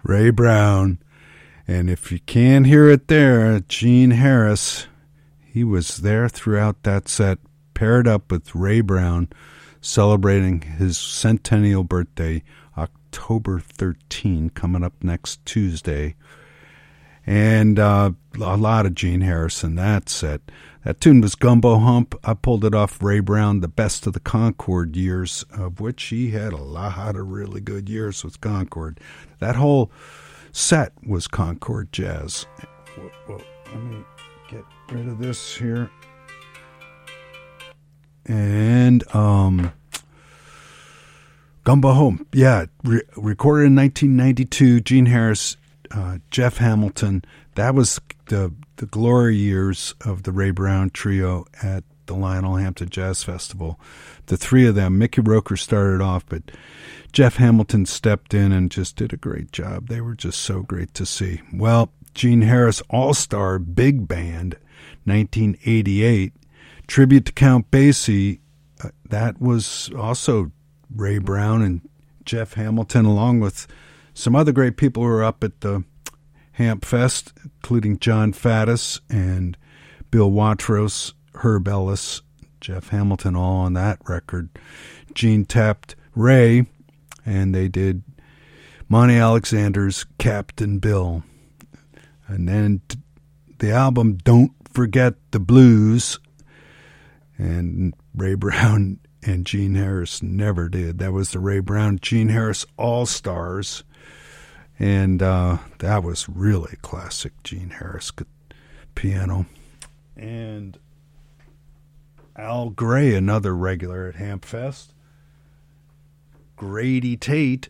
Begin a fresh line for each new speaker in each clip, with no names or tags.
Ray Brown. And if you can't hear it there, Gene Harris, he was there throughout that set, paired up with Ray Brown, celebrating his centennial birthday, October 13, coming up next Tuesday. And a lot of Gene Harris in that set. That tune was Gumbo Hump. I pulled it off Ray Brown, the Best of the Concord years, of which he had a lot of really good years with Concord. That whole set was Concord jazz. Whoa, let me get rid of this here. And Gumbo Hump, yeah, recorded in 1992. Gene Harris, Jeff Hamilton. That was the glory years of the Ray Brown trio at the Lionel Hampton Jazz Festival. The three of them, Mickey Roker started off, but Jeff Hamilton stepped in and just did a great job. They were just so great to see. Well, Gene Harris All-Star Big Band, 1988, tribute to Count Basie. That was also Ray Brown and Jeff Hamilton, along with some other great people who were up at the Hamp Fest, including John Faddis and Bill Watrous, Herb Ellis, Jeff Hamilton, all on that record. Gene tapped Ray, and they did Monty Alexander's Captain Bill. And then the album Don't Forget the Blues, and Ray Brown and Gene Harris never did. That was the Ray Brown, Gene Harris All-Stars. And that was really classic Gene Harris piano. And Al Gray, another regular at Hamp Fest. Grady Tate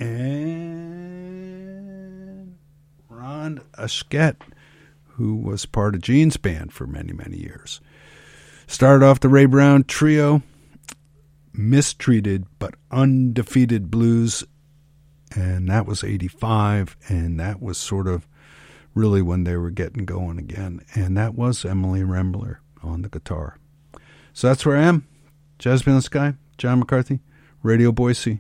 and Ron Asket, who was part of Gene's band for many, many years. Started off the Ray Brown trio, Mistreated but Undefeated Blues, and that was 85, and that was sort of really when they were getting going again. And that was Emily Rembler on the guitar. So that's where I am. Jazz Beyond the Sky, John McCarthy, Radio Boise.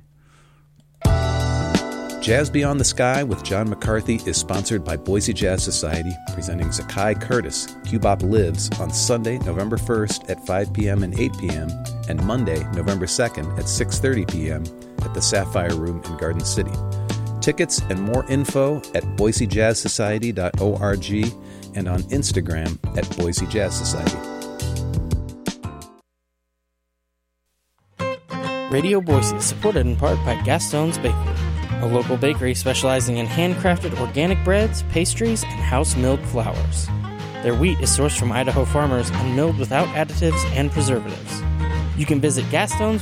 Jazz Beyond the Sky with John McCarthy is sponsored by Boise Jazz Society, presenting Zakai Curtis, Cubop Lives, on Sunday, November 1st at 5 p.m. and 8 p.m., and Monday, November 2nd at 6:30 p.m. at the Sapphire Room in Garden City. Tickets and more info at boisejazzsociety.org and on Instagram at Boise Jazz Society.
Radio Boise is supported in part by Gaston's Bakery, a local bakery specializing in handcrafted organic breads, pastries, and house-milled flours. Their wheat is sourced from Idaho farmers and milled without additives and preservatives. You can visit Gaston's